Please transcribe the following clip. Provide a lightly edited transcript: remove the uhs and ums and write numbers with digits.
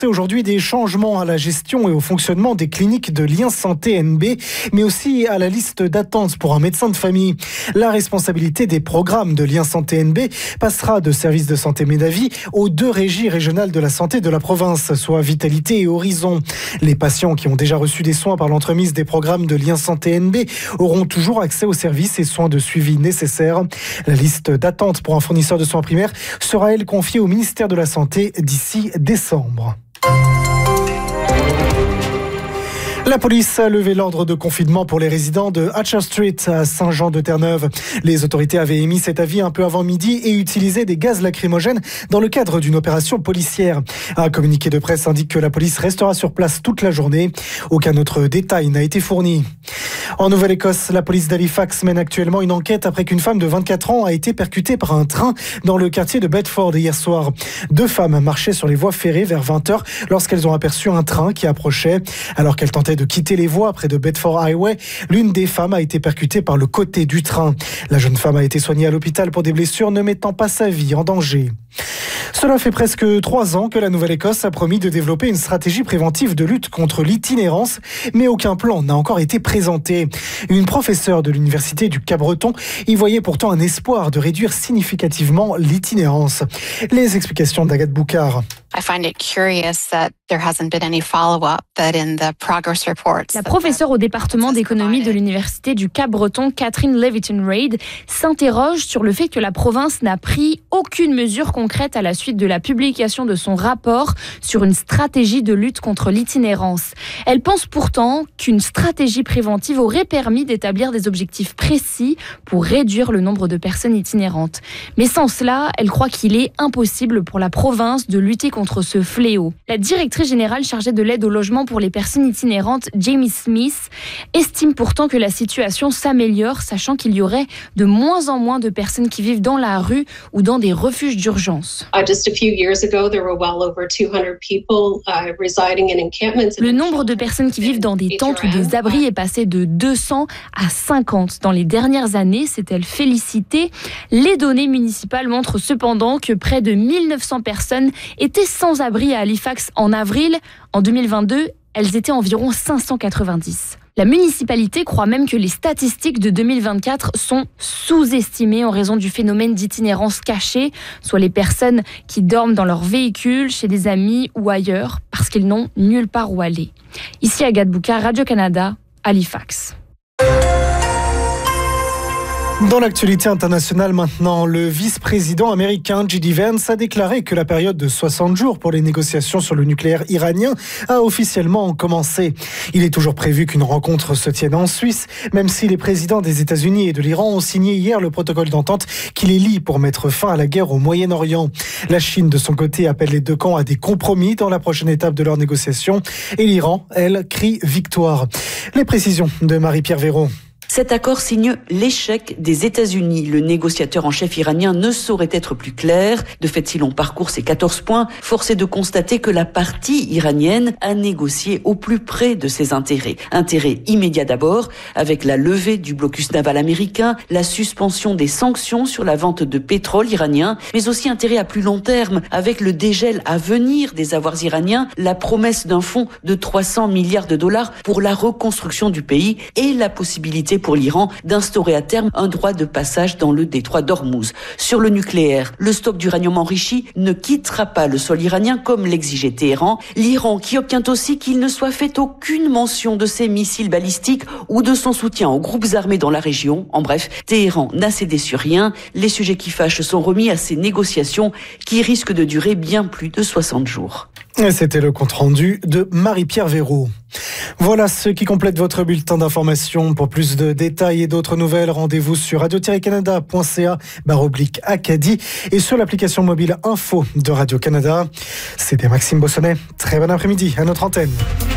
Aujourd'hui, des changements à la gestion et au fonctionnement des cliniques de Liens Santé NB, mais aussi à la liste d'attente pour un médecin de famille. La responsabilité des programmes de Liens Santé NB passera de Service de santé Médavie aux 2 régies régionales de la santé de la province, soit Vitalité et Horizon. Les patients qui ont déjà reçu des soins par l'entremise des programmes de Liens Santé NB auront toujours accès aux services et soins de suivi nécessaires. La liste d'attente pour un fournisseur de soins primaires sera, elle, confiée au ministère de la Santé d'ici décembre. La police a levé l'ordre de confinement pour les résidents de Hatcher Street à Saint-Jean-de-Terre-Neuve. Les autorités avaient émis cet avis un peu avant midi et utilisé des gaz lacrymogènes dans le cadre d'une opération policière. Un communiqué de presse indique que la police restera sur place toute la journée. Aucun autre détail n'a été fourni. En Nouvelle-Écosse, la police d'Halifax mène actuellement une enquête après qu'une femme de 24 ans a été percutée par un train dans le quartier de Bedford hier soir. 2 femmes marchaient sur les voies ferrées vers 20h lorsqu'elles ont aperçu un train qui approchait. Alors qu'elles tentaient de quitter les voies près de Bedford Highway, l'une des femmes a été percutée par le côté du train. La jeune femme a été soignée à l'hôpital pour des blessures ne mettant pas sa vie en danger. Cela fait presque 3 ans que la Nouvelle-Écosse a promis de développer une stratégie préventive de lutte contre l'itinérance, mais aucun plan n'a encore été présenté. Une professeure de l'université du Cap-Breton y voyait pourtant un espoir de réduire significativement l'itinérance. Les explications d'Agathe Boucard. La professeure au département d'économie de l'université du Cap-Breton, Catherine Leviton-Reid, s'interroge sur le fait que la province n'a pris aucune mesure concrète à la suite de la publication de son rapport sur une stratégie de lutte contre l'itinérance. Elle pense pourtant qu'une stratégie préventive aurait permis d'établir des objectifs précis pour réduire le nombre de personnes itinérantes. Mais sans cela, elle croit qu'il est impossible pour la province de lutter contre ce fléau. La directrice générale chargée de l'aide au logement pour les personnes itinérantes, Jamie Smith, estime pourtant que la situation s'améliore, sachant qu'il y aurait de moins en moins de personnes qui vivent dans la rue ou dans des refuges d'urgence. Le nombre de personnes qui vivent dans des tentes ou des abris est passé de 200 à 50 dans les dernières années, s'est-elle félicitée. Les données municipales montrent cependant que près de 1900 personnes étaient sans abri à Halifax en avril. En 2022, elles étaient environ 590. La municipalité croit même que les statistiques de 2024 sont sous-estimées en raison du phénomène d'itinérance cachée, soit les personnes qui dorment dans leur véhicule, chez des amis ou ailleurs, parce qu'ils n'ont nulle part où aller. Ici Agathe Boucard, Radio-Canada, Halifax. Dans l'actualité internationale maintenant, le vice-président américain J.D. Vance a déclaré que la période de 60 jours pour les négociations sur le nucléaire iranien a officiellement commencé. Il est toujours prévu qu'une rencontre se tienne en Suisse, même si les présidents des États-Unis et de l'Iran ont signé hier le protocole d'entente qui les lie pour mettre fin à la guerre au Moyen-Orient. La Chine, de son côté, appelle les 2 camps à des compromis dans la prochaine étape de leurs négociations et l'Iran, elle, crie victoire. Les précisions de Marie-Pierre Véraud. Cet accord signe l'échec des États-Unis. Le négociateur en chef iranien ne saurait être plus clair. De fait, si l'on parcourt ces 14 points, force est de constater que la partie iranienne a négocié au plus près de ses intérêts. Intérêt immédiat d'abord, avec la levée du blocus naval américain, la suspension des sanctions sur la vente de pétrole iranien, mais aussi intérêt à plus long terme, avec le dégel à venir des avoirs iraniens, la promesse d'un fonds de 300 milliards de dollars pour la reconstruction du pays et la possibilité pour l'Iran d'instaurer à terme un droit de passage dans le détroit d'Ormuz. Sur le nucléaire, le stock d'uranium enrichi ne quittera pas le sol iranien comme l'exigeait Téhéran. L'Iran qui obtient aussi qu'il ne soit fait aucune mention de ses missiles balistiques ou de son soutien aux groupes armés dans la région. En bref, Téhéran n'a cédé sur rien. Les sujets qui fâchent sont remis à ces négociations qui risquent de durer bien plus de 60 jours. Et c'était le compte-rendu de Marie-Pierre Véraud. Voilà ce qui complète votre bulletin d'information. Pour plus de détails et d'autres nouvelles, rendez-vous sur radio-canada.ca/Acadie et sur l'application mobile Info de Radio-Canada. C'était Maxime Bossonnet. Très bon après-midi à notre antenne.